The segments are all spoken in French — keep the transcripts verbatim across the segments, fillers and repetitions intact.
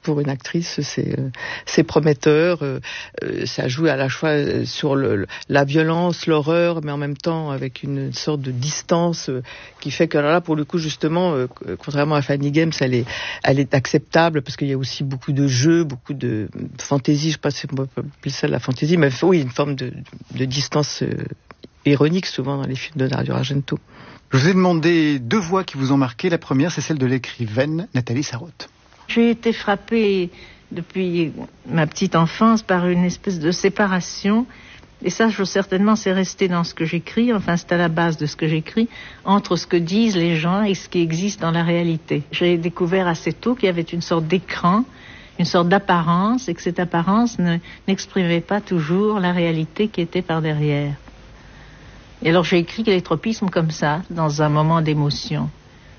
pour une actrice, c'est, euh, c'est prometteur. Euh, euh, ça joue à la fois sur le, la violence, l'horreur, mais en même temps avec une sorte de distance euh, qui fait que là, pour le coup, justement, euh, contrairement à Funny Games, elle est, elle est acceptable parce qu'il y a aussi beaucoup de jeux, beaucoup de fantaisie. Je sais pas si on peut appeler ça la fantaisie, mais oui, une forme de, de distance euh, ironique souvent dans les films de Dario Argento. Je vous ai demandé deux voix qui vous ont marqué. La première, c'est celle de l'écrivaine Nathalie Sarraute. J'ai été frappée depuis ma petite enfance par une espèce de séparation, et ça, je, certainement, c'est resté dans ce que j'écris, enfin c'est à la base de ce que j'écris, entre ce que disent les gens et ce qui existe dans la réalité. J'ai découvert assez tôt qu'il y avait une sorte d'écran, une sorte d'apparence, et que cette apparence ne, n'exprimait pas toujours la réalité qui était par derrière. Et alors j'ai écrit les tropismes comme ça, dans un moment d'émotion.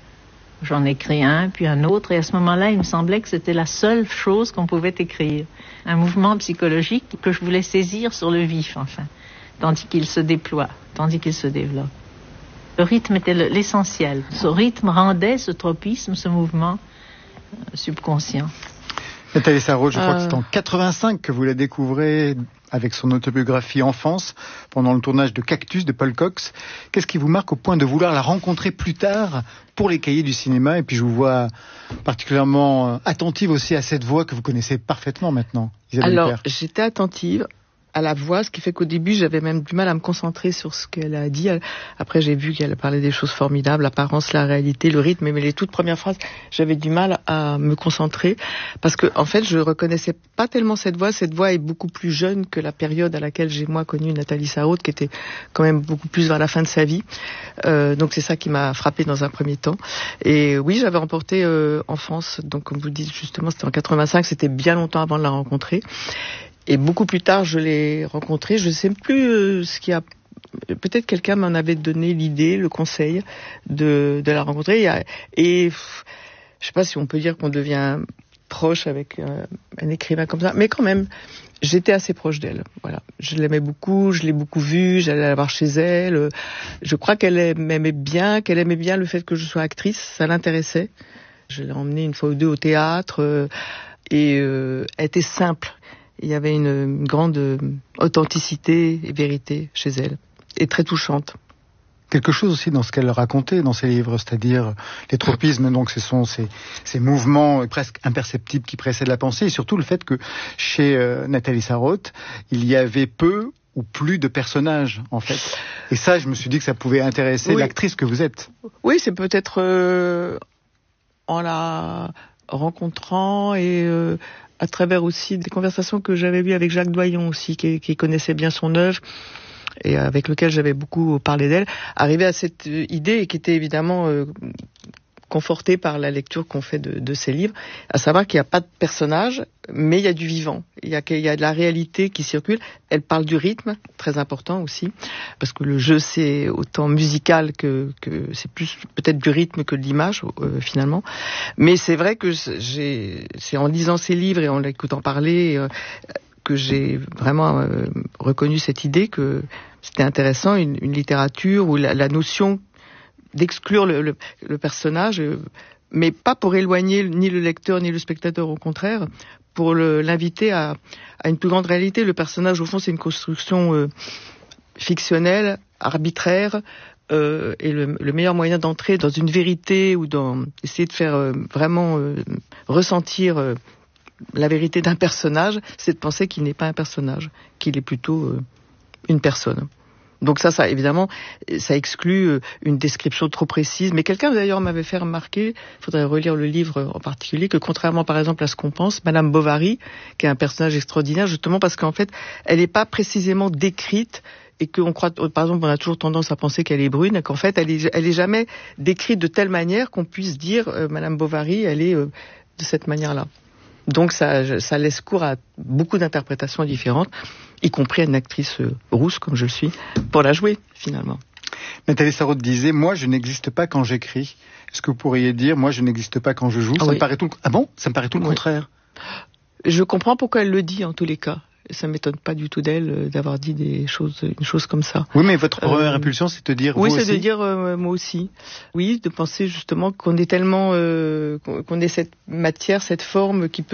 J'en ai écrit un, puis un autre, et à ce moment-là, il me semblait que c'était la seule chose qu'on pouvait écrire. Un mouvement psychologique que je voulais saisir sur le vif, enfin, tandis qu'il se déploie, tandis qu'il se développe. Le rythme était le, l'essentiel. Ce rythme rendait ce tropisme, ce mouvement euh, subconscient. Nathalie Sarraute, je crois euh... que c'est en quatre-vingt-cinq que vous la découvrez avec son autobiographie Enfance, pendant le tournage de Cactus de Paul Cox. Qu'est-ce qui vous marque au point de vouloir la rencontrer plus tard pour les cahiers du cinéma? Et puis je vous vois particulièrement attentive aussi à cette voix que vous connaissez parfaitement maintenant, Isabelle Alors, Huppert. j'étais attentive à la voix, ce qui fait qu'au début, j'avais même du mal à me concentrer sur ce qu'elle a dit. Après, j'ai vu qu'elle parlait des choses formidables, l'apparence, la réalité, le rythme, mais les toutes premières phrases, j'avais du mal à me concentrer parce que, en fait, je reconnaissais pas tellement cette voix. Cette voix est beaucoup plus jeune que la période à laquelle j'ai, moi, connu Nathalie Sarraute, qui était quand même beaucoup plus vers la fin de sa vie. Euh, donc, c'est ça qui m'a frappée dans un premier temps. Et oui, j'avais remporté euh, Enfance. Donc, comme vous le dites, justement, c'était en quatre-vingt-cinq, c'était bien longtemps avant de la rencontrer. Et beaucoup plus tard, je l'ai rencontrée. Je ne sais plus euh, ce qui a... Peut-être quelqu'un m'en avait donné l'idée, le conseil de, de la rencontrer. Et, et pff, je ne sais pas si on peut dire qu'on devient proche avec euh, un écrivain comme ça. Mais quand même, j'étais assez proche d'elle. Voilà. Je l'aimais beaucoup, je l'ai beaucoup vue, j'allais la voir chez elle. Je crois qu'elle m'aimait bien, qu'elle aimait bien le fait que je sois actrice. Ça l'intéressait. Je l'ai emmenée une fois ou deux au théâtre. Euh, et euh, elle était simple. Il y avait une, une grande authenticité et vérité chez elle, et très touchante. Quelque chose aussi dans ce qu'elle racontait dans ses livres, c'est-à-dire les tropismes, donc ce sont ces, ces mouvements presque imperceptibles qui précèdent la pensée, et surtout le fait que chez euh, Nathalie Sarraute, il y avait peu ou plus de personnages, en fait. Et ça, je me suis dit que ça pouvait intéresser oui. l'actrice que vous êtes. Oui, c'est peut-être euh, en la rencontrant et... Euh, à travers aussi des conversations que j'avais eues avec Jacques Doyon aussi, qui, qui connaissait bien son œuvre et avec lequel j'avais beaucoup parlé d'elle, arriver à cette idée et qui était évidemment euh, confortée par la lecture qu'on fait de, de ses livres, à savoir qu'il n'y a pas de personnage, mais il y a du vivant, il y a, il y a de la réalité qui circule. Elle parle du rythme, très important aussi, parce que le jeu c'est autant musical que, que c'est plus peut-être du rythme que de l'image euh, finalement. Mais c'est vrai que j'ai, c'est en lisant ses livres et en l'écoutant parler euh, que j'ai vraiment euh, reconnu cette idée que c'était intéressant, une, une littérature où la, la notion d'exclure le, le, le personnage, euh, mais pas pour éloigner ni le lecteur ni le spectateur, au contraire, pour le, l'inviter à, à une plus grande réalité. Le personnage, au fond, c'est une construction euh, fictionnelle, arbitraire, euh, et le, le meilleur moyen d'entrer dans une vérité ou dans essayer de faire euh, vraiment euh, ressentir euh, la vérité d'un personnage, c'est de penser qu'il n'est pas un personnage, qu'il est plutôt euh, une personne. Donc ça, ça évidemment, ça exclut une description trop précise. Mais quelqu'un d'ailleurs m'avait fait remarquer, il faudrait relire le livre en particulier, que contrairement par exemple à ce qu'on pense, Madame Bovary, qui est un personnage extraordinaire, justement parce qu'en fait, elle n'est pas précisément décrite et qu'on croit, par exemple, on a toujours tendance à penser qu'elle est brune, et qu'en fait, elle est, elle est jamais décrite de telle manière qu'on puisse dire euh, Madame Bovary, elle est euh, de cette manière-là. Donc ça, ça laisse cours à beaucoup d'interprétations différentes, y compris à une actrice rousse, comme je le suis, pour la jouer, finalement. Nathalie Sarraute disait, moi je n'existe pas quand j'écris. Est-ce que vous pourriez dire, moi je n'existe pas quand je joue? Ah, ça oui. me paraît tout... Ah bon? Ça me paraît tout le oui. contraire. Je comprends pourquoi elle le dit, en tous les cas. Ça m'étonne pas du tout d'elle d'avoir dit des choses, une chose comme ça. Oui, mais votre première euh, impulsion, c'est de dire oui, vous c'est aussi. de dire euh, moi aussi. Oui, de penser justement qu'on est tellement, euh, qu'on ait cette matière, cette forme qui peut